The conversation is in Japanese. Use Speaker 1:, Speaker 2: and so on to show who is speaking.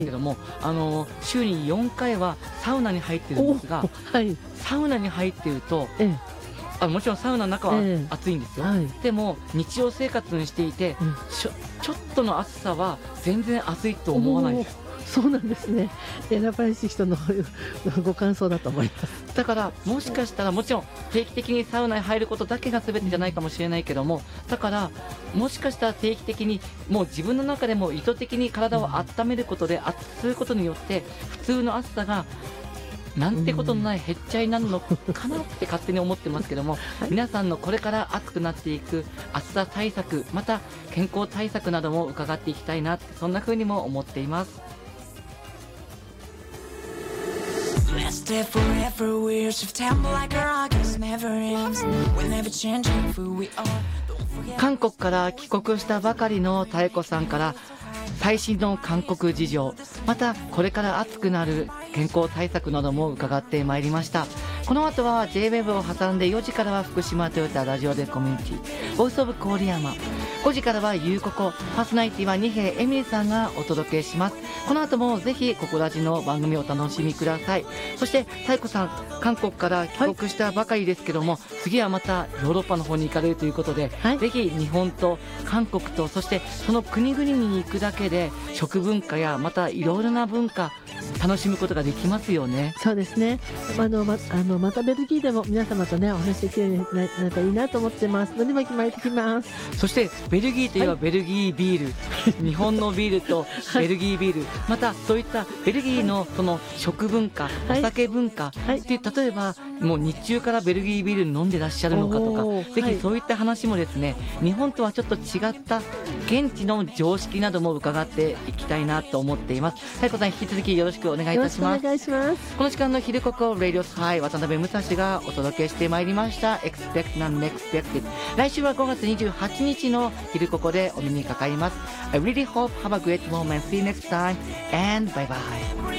Speaker 1: けども、週に4回はサウナに入ってるんですが、
Speaker 2: はい、
Speaker 1: サウナに入っていると、もちろんサウナの中は暑いんですよ、でも日常生活にしていて、ちょっとの暑さは全然暑いと思わないです。
Speaker 2: そうなんですね。選ばれし人のご感想だと思います。
Speaker 1: だからもしかしたら、もちろん定期的にサウナに入ることだけが全てじゃないかもしれないけども、だからもしかしたら定期的にもう自分の中でも意図的に体を温めることで、することによって普通の暑さがなんてことのないへっちゃいになるのかなって勝手に思ってますけども、皆さんのこれから暑くなっていく暑さ対策、また健康対策なども伺っていきたいなって、そんな風にも思っています。
Speaker 3: Let's stay forever, we're September like a rocket never ends. We'll never change who we are.
Speaker 1: 韓国から帰国したばかりの妙子さんから最新の韓国事情、またこれから暑くなる健康対策なども伺ってまいりました。この後は J-WEB を挟んで4時からは福島トヨタラジオでコミュニティボイスオブ郡山、5時からはゆうここ、パーソナリティは二瓶エミリさんがお届けします。この後もぜひここラジの番組をお楽しみください。そして妙子さん、韓国から帰国したばかりですけども、次はまたヨーロッパの方に行かれるということで、ぜひ日本と韓国と、そしてその国々に行くだけで食文化やまたいろいろな文化楽しむことができますよね。
Speaker 2: そうですね。またベルギーでも皆様とねお話できるようになればいいなと思ってます。ので巻き巻いてきます。
Speaker 1: そしてベルギーといえばベルギービール、日本のビールとベルギービール、またそういったベルギーのその食文化、お酒文化って例えばもう日中からベルギービール飲んでらっしゃるのかとか、ぜひそういった話もですね、日本とはちょっと違った現地の常識なども伺っていきたいなと思っています。妙子さん、引き続きよろしくお願いいたします。
Speaker 2: よろしくお願いします。
Speaker 1: この時間の昼ここ Radio High 渡辺武蔵がお届けしてまいりました Expect and Unexpected。 来週は5月28日の昼ここでお耳にかかります。I really hope have a great moment. See you next time and bye bye.